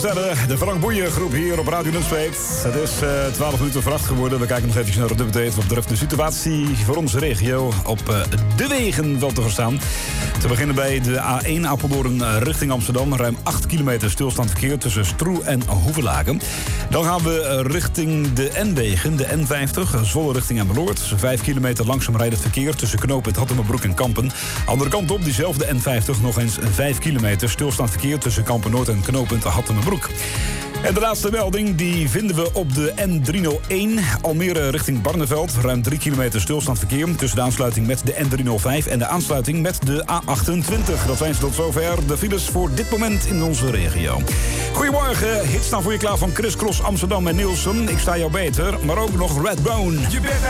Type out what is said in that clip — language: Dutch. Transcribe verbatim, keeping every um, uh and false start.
De Frank Boeien groep hier op Radio Nunspeet. Het is uh, twaalf minuten voor acht geworden. We kijken nog even naar de update wat betreft de situatie voor onze regio op uh, de wegen wel te verstaan. Te beginnen bij de A één Apeldoorn richting Amsterdam. Ruim acht kilometer stilstand verkeer tussen Stroe en Hoevelaken. Dan gaan we richting de N-wegen, de N vijftig, Zwolle richting Emmeloord. vijf kilometer langzaam rijdend verkeer tussen knooppunt Hattemerbroek en Kampen. Andere kant op, diezelfde N vijftig, nog eens vijf kilometer stilstand verkeer tussen Kampen Noord en knooppunt Hattemerbroek. En de laatste melding die vinden we op de N driehonderdéén, Almere richting Barneveld. Ruim drie kilometer stilstand verkeer tussen de aansluiting met de N driehonderdvijf en de aansluiting met de A achtentwintig. Dat zijn ze tot zover de files voor dit moment in onze regio. Goedemorgen, hits staan voor je klaar van Chris Cross, Amsterdam en Nielsen. Ik sta jou beter, maar ook nog Redbone. Je bent